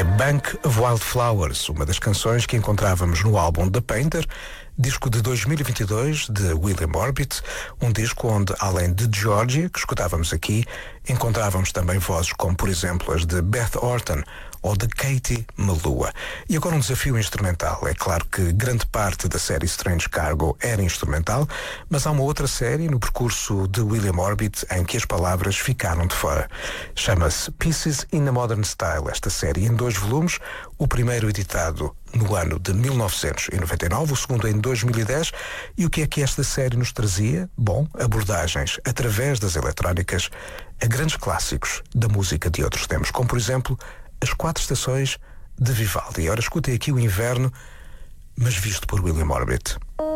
Bank of Wildflowers, uma das canções que encontrávamos no álbum The Painter, disco de 2022 de William Orbit, um disco onde, além de Georgia, que escutávamos aqui, encontrávamos também vozes como, por exemplo, as de Beth Orton ou de Katie Melua. E agora um desafio instrumental. É claro que grande parte da série Strange Cargo era instrumental, mas há uma outra série no percurso de William Orbit em que as palavras ficaram de fora. Chama-se Pieces in a Modern Style, esta série em 2 volumes, o primeiro editado no ano de 1999, o segundo em 2010. E o que é que esta série nos trazia? Bom, abordagens através das eletrónicas a grandes clássicos da música de outros tempos, como por exemplo as 4 estações de Vivaldi. Ora, escutem aqui o Inverno, mas visto por William Orbit.